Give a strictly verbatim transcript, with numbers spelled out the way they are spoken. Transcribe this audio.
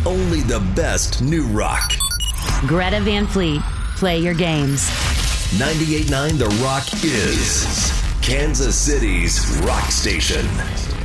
only the best new rock. Greta Van Fleet, play your games. ninety-eight point nine The Rock is Kansas City's rock station.